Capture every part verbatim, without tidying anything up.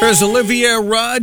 There's Olivia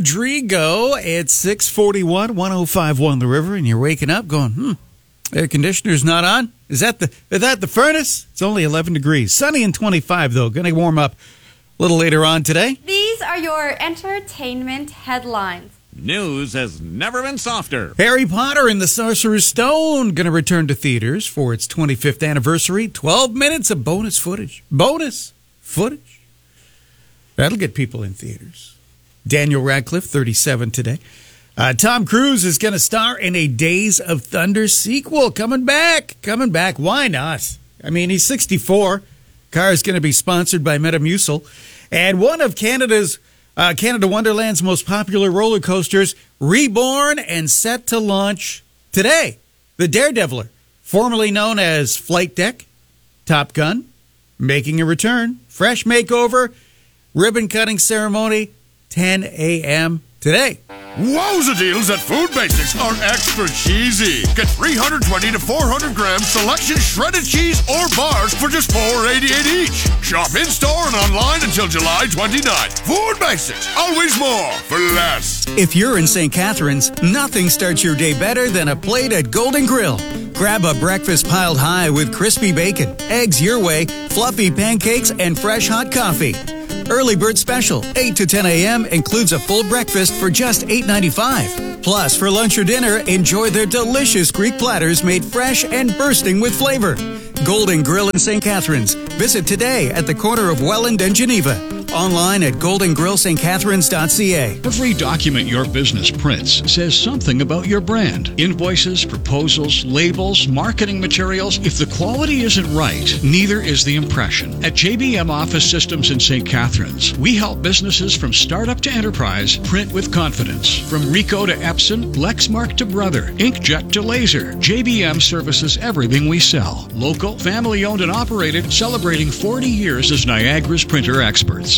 Rodrigo at six forty-one, one oh five point one The River, and you're waking up going, hmm, air conditioner's not on? Is that the is that the furnace? It's only eleven degrees. Sunny and twenty-five, though. Going to warm up a little later on today. These are your entertainment headlines. News has never been softer. Harry Potter and the Sorcerer's Stone going to return to theaters for its twenty-fifth anniversary. twelve minutes of bonus footage. Bonus footage. That'll get people in theaters. Daniel Radcliffe, thirty-seven today. Uh, Tom Cruise is going to star in a Days of Thunder sequel. Coming back. Coming back. Why not? I mean, he's sixty-four. Car is going to be sponsored by Metamucil. And one of Canada's Uh, Canada Wonderland's most popular roller coasters, reborn and set to launch today. The Daredeviler, formerly known as Flight Deck, Top Gun, making a return. Fresh makeover, ribbon cutting ceremony, ten a.m. today. Wowza deals at Food Basics are extra cheesy. Get three hundred twenty to four hundred gram selection shredded cheese or bars for just four eighty-eight each. Shop in-store and online until July twenty-ninth. Food Basics, always more for less. If you're in Saint Catharines, nothing starts your day better than a plate at Golden Grill. Grab a breakfast piled high with crispy bacon, eggs your way, fluffy pancakes, and fresh hot coffee. Early bird special, eight to ten a.m. includes a full breakfast for just eight ninety-five. Plus, for lunch or dinner, enjoy their delicious Greek platters made fresh and bursting with flavor. Golden Grill in Saint Catharines. Visit today at the corner of Welland and Geneva. Online at golden grill st catharines dot c a. Every document your business prints says something about your brand. Invoices, proposals, labels, marketing materials. If the quality isn't right, neither is the impression. At J B M Office Systems in Saint Catharines, we help businesses from startup to enterprise print with confidence. From Ricoh to Epson, Lexmark to Brother, Inkjet to Laser, J B M services everything we sell. Local, family-owned and operated, celebrating forty years as Niagara's printer experts.